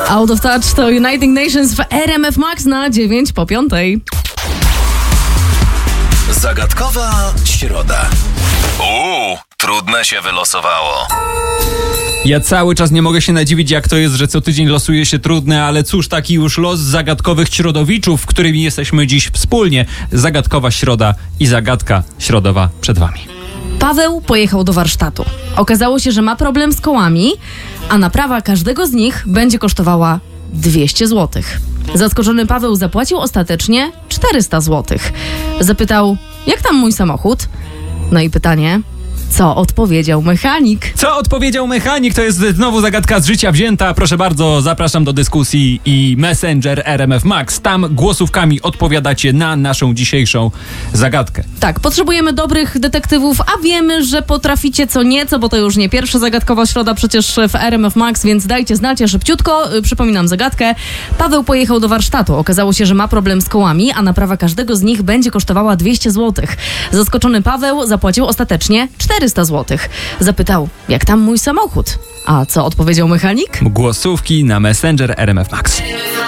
Out of Touch to United Nations w RMF Max na 9 po 5. Zagadkowa środa. Trudne się wylosowało. Ja cały czas nie mogę się nadziwić, jak to jest, że co tydzień losuje się trudne, ale cóż, taki już los zagadkowych środowiczów, którymi jesteśmy dziś wspólnie. Zagadkowa środa i zagadka środowa przed wami. Paweł pojechał do warsztatu. Okazało się, że ma problem z kołami, a naprawa każdego z nich będzie kosztowała 200 zł. Zaskoczony Paweł zapłacił ostatecznie 400 zł. Zapytał, jak tam mój samochód? No i pytanie, co odpowiedział mechanik? Co odpowiedział mechanik? To jest znowu zagadka z życia wzięta. Proszę bardzo, zapraszam do dyskusji i Messenger RMF Max. Tam głosówkami odpowiadacie na naszą dzisiejszą zagadkę. Tak, potrzebujemy dobrych detektywów, a wiemy, że potraficie co nieco, bo to już nie pierwsza zagadkowa środa przecież w RMF Max, więc dajcie znać szybciutko. Przypominam zagadkę. Paweł pojechał do warsztatu. Okazało się, że ma problem z kołami, a naprawa każdego z nich będzie kosztowała 200 zł. Zaskoczony Paweł zapłacił ostatecznie 400 zł. Zapytał, jak tam mój samochód? A co odpowiedział mechanik? Głosówki na Messenger RMF Max.